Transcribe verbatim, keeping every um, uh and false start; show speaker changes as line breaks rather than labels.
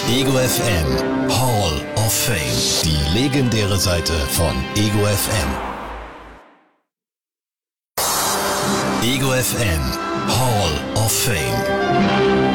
Ego F M Hall of Fame. Die legendäre Seite von Ego F M. Ego F M Hall of Fame.